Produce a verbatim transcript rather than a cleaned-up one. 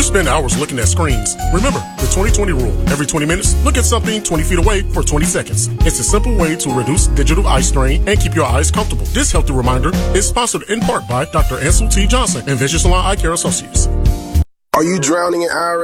spend hours looking at screens. Remember the twenty twenty rule. Every twenty minutes, look at something twenty feet away for twenty seconds. It's a simple way to reduce digital eye strain and keep your eyes comfortable. This healthy reminder is sponsored in part by Doctor Ansel T. Johnson and Vision Salon Eye Care Associates. Are you drowning in eye